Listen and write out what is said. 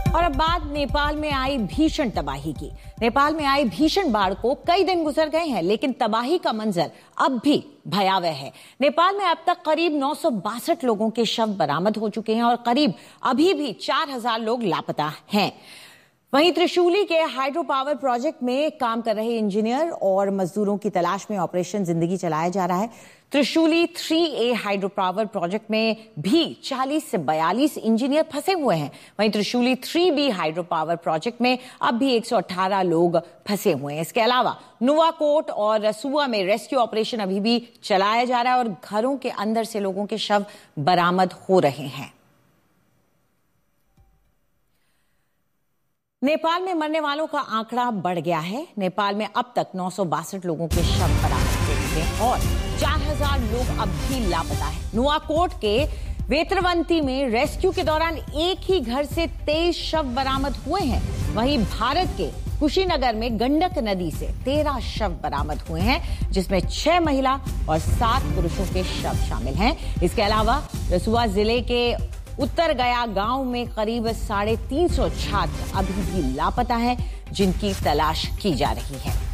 और अब बात नेपाल में आई भीषण तबाही की। नेपाल में आई भीषण बाढ़ को कई दिन गुजर गए हैं, लेकिन तबाही का मंजर अब भी भयावह है। नेपाल में अब तक करीब 962 लोगों के शव बरामद हो चुके हैं और करीब अभी भी 4000 लोग लापता हैं। वहीं त्रिशूली के हाइड्रो पावर प्रोजेक्ट में काम कर रहे इंजीनियर और मजदूरों की तलाश में ऑपरेशन जिंदगी चलाया जा रहा है। Trishuli 3A hydro power project में भी 40 से 42 इंजीनियर फंसे हुए हैं। वहीं Trishuli 3B hydro power project में अब भी 118 लोग फंसे हुए हैं। इसके अलावा नुवाकोट और रसुआ में रेस्क्यू ऑपरेशन अभी भी चलाया जा रहा है और घरों के अंदर से लोगों के शव बरामद हो रहे हैं। नेपाल में मरने वालों का आंकड़ा बढ़ गया है। नेपाल में अब तक 962 लोगों के शव बरामद हो चुके हैं और 4000 लोग अब भी लापता है। नुवाकोट के वेत्रवंती में रेस्क्यू के दौरान एक ही घर से 23 शव बरामद हुए हैं। वहीं भारत के कुशीनगर में गंडक नदी से 13 शव बरामद हुए हैं, जिसमें 6 महिला और 7 पुरुषों के शव शामिल हैं। इसके अलावा रसुआ जिले के उत्तर गया गांव में करीब 350 छात्र अभी भी लापता हैं, जिनकी तलाश की जा रही है।